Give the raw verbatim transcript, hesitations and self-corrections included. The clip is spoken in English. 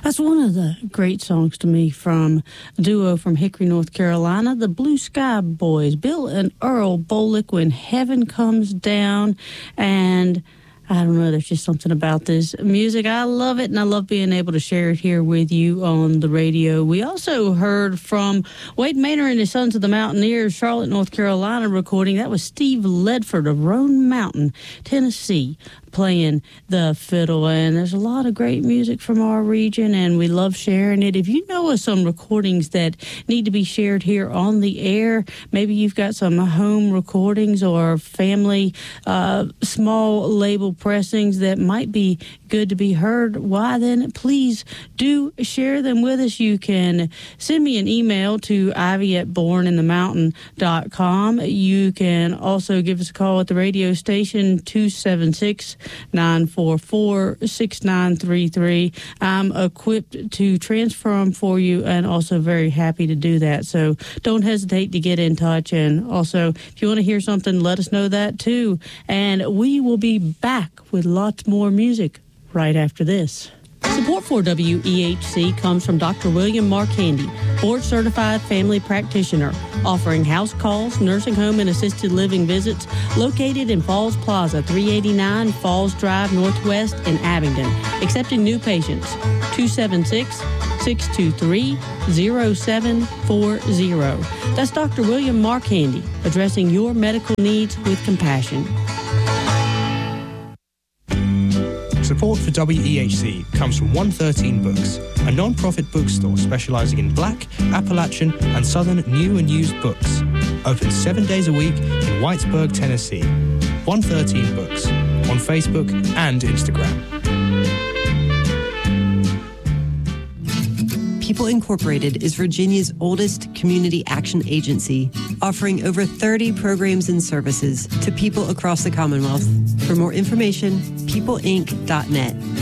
That's one of the great songs to me from a duo from Hickory, North Carolina, the Blue Sky Boys, Bill and Earl Bolick, When Heaven Comes Down. And I don't know, there's just something about this music. I love it, and I love being able to share it here with you on the radio. We also heard from Wade Maynor and his Sons of the Mountaineers, Charlotte, North Carolina recording. That was Steve Ledford of Roan Mountain, Tennessee, playing the fiddle. And there's a lot of great music from our region, and we love sharing it. If you know of some recordings that need to be shared here on the air, maybe you've got some home recordings or family uh, small label pressings that might be good to be heard, why then please do share them with us. You can send me an email to ivy at born in the mountain dot com. You can also give us a call at the radio station, two seven six, nine four four, six nine three three. I'm equipped to transfer them for you and also very happy to do that. So don't hesitate to get in touch. And also, if you want to hear something, let us know that too. And we will be back with lots more music right after this. Support for W E H C comes from Doctor William Marcandy, board-certified family practitioner, offering house calls, nursing home, and assisted living visits, located in Falls Plaza, three eighty-nine Falls Drive Northwest in Abingdon, accepting new patients, two seven six, six two three, zero seven four zero. That's Doctor William Marcandy, addressing your medical needs with compassion. Support for W E H C comes from one thirteen Books, a non-profit bookstore specializing in Black, Appalachian, and Southern new and used books. Open seven days a week in Whitesburg, Tennessee. one thirteen Books, on Facebook and Instagram. People Incorporated is Virginia's oldest community action agency, offering over thirty programs and services to people across the Commonwealth. For more information, people inc dot net.